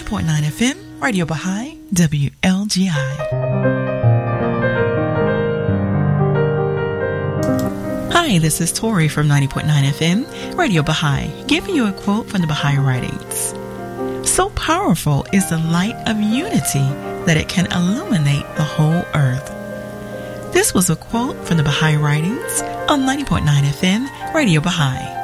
90.9 FM, Radio Baha'i, WLGI. Hi, this is Tori from 90.9 FM, Radio Baha'i, giving you a quote from the Baha'i writings. So powerful is the light of unity that it can illuminate the whole earth. This was a quote from the Baha'i writings on 90.9 FM, Radio Baha'i.